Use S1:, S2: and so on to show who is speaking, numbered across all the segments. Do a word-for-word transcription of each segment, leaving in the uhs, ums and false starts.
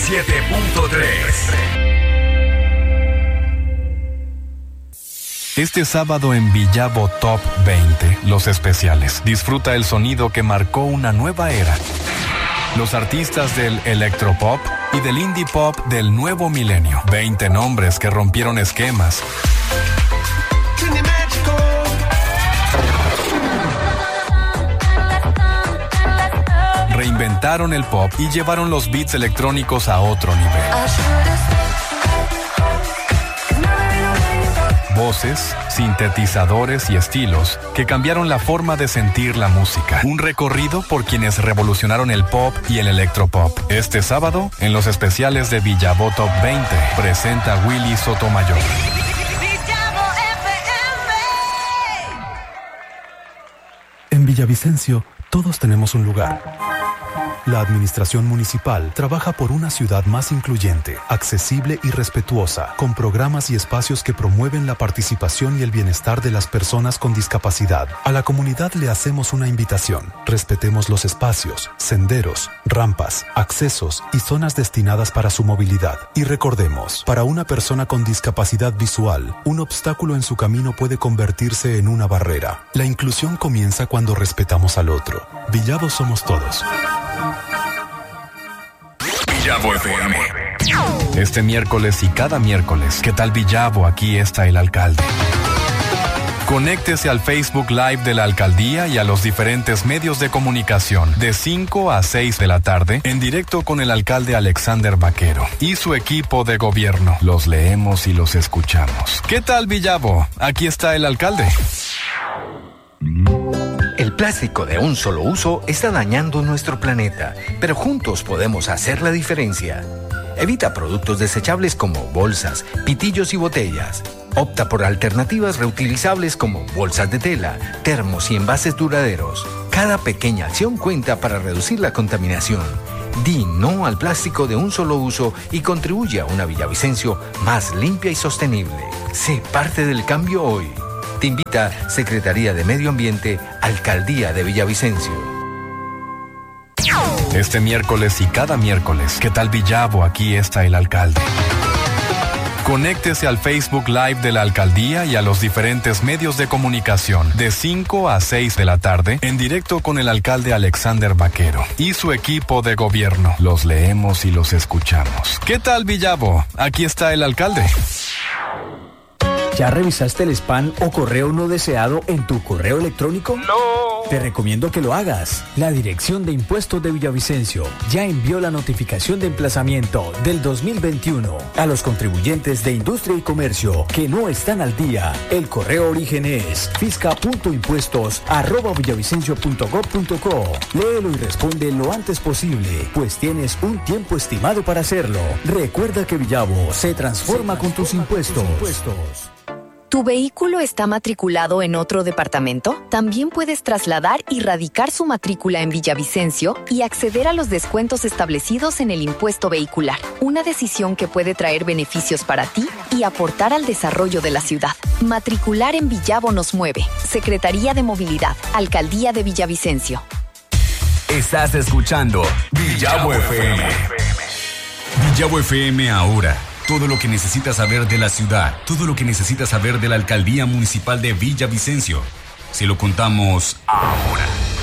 S1: siete punto tres.
S2: Este sábado en Villavo Top veinte, los especiales. Disfruta el sonido que marcó una nueva era. Los artistas del electropop y del indie pop del nuevo milenio. veinte nombres que rompieron esquemas. Reinventaron el pop y llevaron los beats electrónicos a otro nivel. Voces, sintetizadores y estilos que cambiaron la forma de sentir la música. Un recorrido por quienes revolucionaron el pop y el electropop. Este sábado, en los especiales de Villavo Top veinte, presenta Willy Sotomayor.
S3: En Villavicencio, todos tenemos un lugar. La administración municipal trabaja por una ciudad más incluyente, accesible y respetuosa, con programas y espacios que promueven la participación y el bienestar de las personas con discapacidad. A la comunidad le hacemos una invitación. Respetemos los espacios, senderos, rampas, accesos y zonas destinadas para su movilidad. Y recordemos, para una persona con discapacidad visual, un obstáculo en su camino puede convertirse en una barrera. La inclusión comienza cuando respetamos al otro. Villavo somos todos.
S1: Villavo F M.
S2: Este miércoles y cada miércoles, ¿qué tal Villavo? Aquí está el alcalde. Conéctese al Facebook Live de la alcaldía y a los diferentes medios de comunicación de cinco a seis de la tarde en directo con el alcalde Alexander Vaquero y su equipo de gobierno. Los leemos y los escuchamos. ¿Qué tal Villavo? Aquí está el alcalde.
S4: El plástico de un solo uso está dañando nuestro planeta, pero juntos podemos hacer la diferencia. Evita productos desechables como bolsas, pitillos y botellas. Opta por alternativas reutilizables como bolsas de tela, termos y envases duraderos. Cada pequeña acción cuenta para reducir la contaminación. Di no al plástico de un solo uso y contribuye a una Villavicencio más limpia y sostenible. Sé parte del cambio hoy. Te invita Secretaría de Medio Ambiente, Alcaldía de Villavicencio.
S2: Este miércoles y cada miércoles, ¿qué tal Villavo? Aquí está el alcalde. Conéctese al Facebook Live de la alcaldía y a los diferentes medios de comunicación de cinco a seis de la tarde en directo con el alcalde Alexander Vaquero y su equipo de gobierno. Los leemos y los escuchamos. ¿Qué tal Villavo? Aquí está el alcalde.
S5: ¿Ya revisaste el spam o correo no deseado en tu correo electrónico?
S6: No.
S5: Te recomiendo que lo hagas. La Dirección de Impuestos de Villavicencio ya envió la notificación de emplazamiento del dos mil veintiuno a los contribuyentes de industria y comercio que no están al día. El correo origen es fisca punto impuestos arroba villavicencio punto gob punto co. Léelo y responde lo antes posible, pues tienes un tiempo estimado para hacerlo. Recuerda que Villavo se transforma con tus impuestos.
S7: ¿Tu vehículo está matriculado en otro departamento? También puedes trasladar y radicar su matrícula en Villavicencio y acceder a los descuentos establecidos en el impuesto vehicular. Una decisión que puede traer beneficios para ti y aportar al desarrollo de la ciudad. Matricular en Villavo nos mueve. Secretaría de Movilidad, Alcaldía de Villavicencio.
S1: Estás escuchando Villavo F M. Villavo F M ahora. Todo lo que necesitas saber de la ciudad, todo lo que necesitas saber de la Alcaldía Municipal de Villavicencio. Se lo contamos ahora.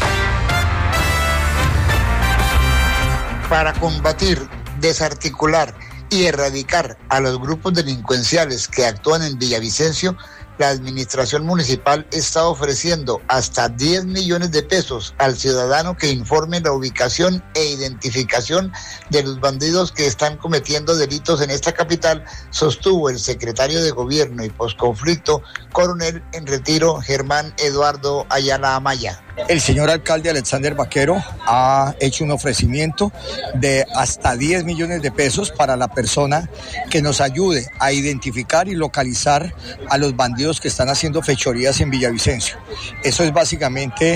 S8: Para combatir, desarticular y erradicar a los grupos delincuenciales que actúan en Villavicencio, la administración municipal está ofreciendo hasta diez millones de pesos al ciudadano que informe la ubicación e identificación de los bandidos que están cometiendo delitos en esta capital, sostuvo el secretario de Gobierno y Posconflicto, coronel en retiro Germán Eduardo Ayala Amaya.
S9: El señor alcalde Alexander Vaquero ha hecho un ofrecimiento de hasta diez millones de pesos para la persona que nos ayude a identificar y localizar a los bandidos que están haciendo fechorías en Villavicencio. Eso es básicamente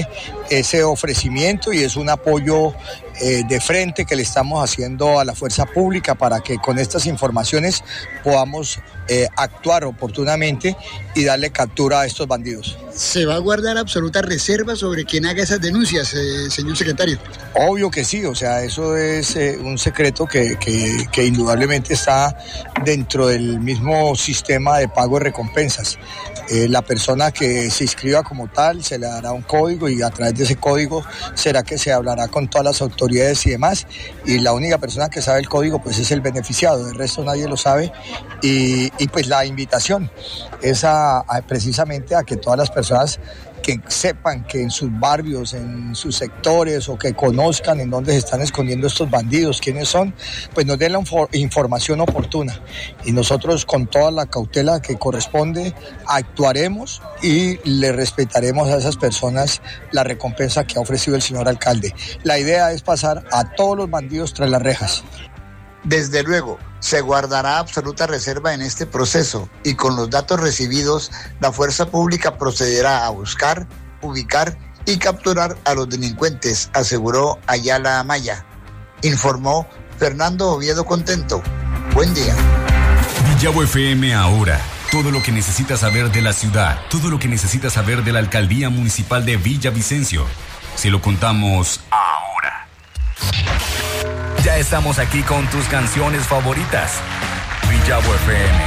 S9: ese ofrecimiento y es un apoyo eh, de frente que le estamos haciendo a la fuerza pública para que con estas informaciones podamos eh, actuar oportunamente y darle captura a estos bandidos.
S6: ¿Se va a guardar absoluta reserva sobre quien haga esas denuncias, eh, señor secretario?
S9: Obvio que sí, o sea, eso es eh, un secreto que, que, que indudablemente está dentro del mismo sistema de pago de recompensas. Eh, la persona que se inscriba como tal se le dará un código y a través de ese código será que se hablará con todas las autoridades y demás, y la única persona que sabe el código pues es el beneficiado, el resto nadie lo sabe, y, y pues la invitación es a, a precisamente a que todas las personas que sepan que en sus barrios, en sus sectores o que conozcan en dónde se están escondiendo estos bandidos, quiénes son, pues nos den la información oportuna y nosotros con toda la cautela que corresponde actuaremos y le respetaremos a esas personas la recompensa que ha ofrecido el señor alcalde. La idea es pasar a todos los bandidos tras las rejas.
S8: Desde luego, se guardará absoluta reserva en este proceso y con los datos recibidos, la fuerza pública procederá a buscar, ubicar y capturar a los delincuentes, aseguró Ayala Amaya. Informó Fernando Oviedo Contento. Buen día.
S1: Villavo F M ahora. Todo lo que necesitas saber de la ciudad, todo lo que necesitas saber de la Alcaldía Municipal de Villavicencio. Se lo contamos ahora. Ya estamos aquí con tus canciones favoritas. Villavo F M.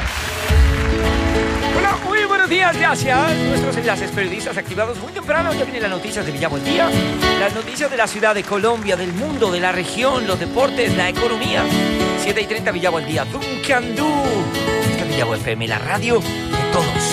S10: Hola, muy buenos días, gracias. Nuestros enlaces periodistas activados muy temprano. Ya vienen las noticias de Villavo el Día. Las noticias de la ciudad, de Colombia, del mundo, de la región, los deportes, la economía. siete y treinta Villavo el Día. Duncan Du. Esta es Villavo F M, la radio de todos.